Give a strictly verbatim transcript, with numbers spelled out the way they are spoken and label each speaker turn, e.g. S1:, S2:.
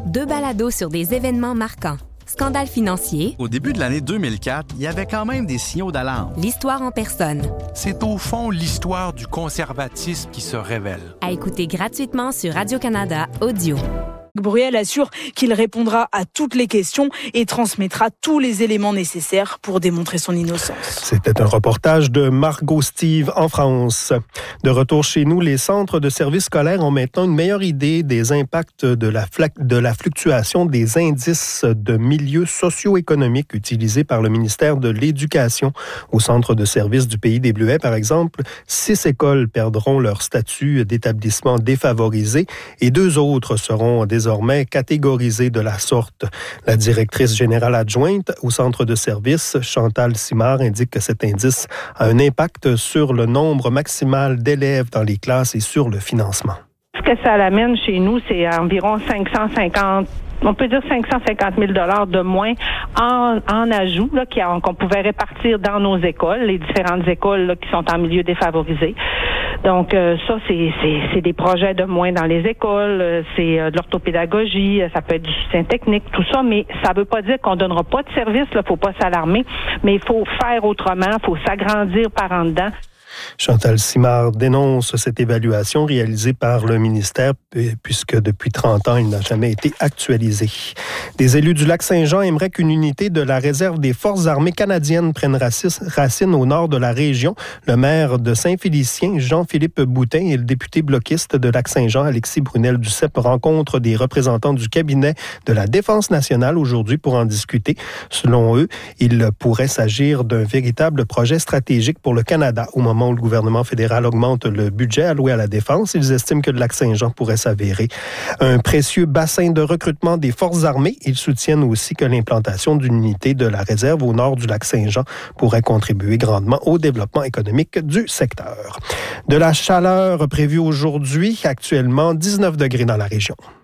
S1: Deux balados sur des événements marquants. Scandale financier.
S2: Au début de l'année deux mille quatre, il y avait quand même des signaux d'alarme.
S1: L'histoire en personne.
S3: C'est au fond l'histoire du conservatisme qui se révèle.
S1: À écouter gratuitement sur Radio-Canada Audio.
S4: Bruel assure qu'il répondra à toutes les questions et transmettra tous les éléments nécessaires pour démontrer son innocence.
S5: C'était un reportage de Margot Steve en France. De retour chez nous, les centres de services scolaires ont maintenant une meilleure idée des impacts de la, fla- de la fluctuation des indices de milieux socio-économiques utilisés par le ministère de l'Éducation. Au centre de services du Pays des Bleuets, par exemple, six écoles perdront leur statut d'établissement défavorisé et deux autres seront désormais catégorisées de la sorte. La directrice générale adjointe au centre de services, Chantal Simard, indique que cet indice a un impact sur le nombre maximal d'élèves dans les classes et sur le financement.
S6: Ce que ça l'amène chez nous, c'est environ cinq cent cinquante on peut dire cinq cent cinquante mille dollars de moins en, en ajout là, qui, qu'on pouvait répartir dans nos écoles, les différentes écoles là, qui sont en milieu défavorisé. Donc euh, ça, c'est, c'est, c'est des projets de moins dans les écoles, c'est euh, de l'orthopédagogie, ça peut être du soutien technique, tout ça, mais ça veut pas dire qu'on donnera pas de service, là, faut pas s'alarmer, mais il faut faire autrement, il faut s'agrandir par en dedans.
S5: Chantal Simard dénonce cette évaluation réalisée par le ministère puisque depuis trente ans, il n'a jamais été actualisé. Des élus du Lac-Saint-Jean aimeraient qu'une unité de la réserve des Forces armées canadiennes prenne racine au nord de la région. Le maire de Saint-Félicien, Jean-Philippe Boutin, et le député bloquiste de Lac-Saint-Jean, Alexis Brunel-Duceppe, rencontrent des représentants du cabinet de la Défense nationale aujourd'hui pour en discuter. Selon eux, il pourrait s'agir d'un véritable projet stratégique pour le Canada au moment où le gouvernement fédéral augmente le budget alloué à la défense. Ils estiment que le Lac-Saint-Jean pourrait s'avérer un précieux bassin de recrutement des forces armées. Ils soutiennent aussi que l'implantation d'une unité de la réserve au nord du Lac-Saint-Jean pourrait contribuer grandement au développement économique du secteur. De la chaleur prévue aujourd'hui, actuellement dix-neuf degrés dans la région.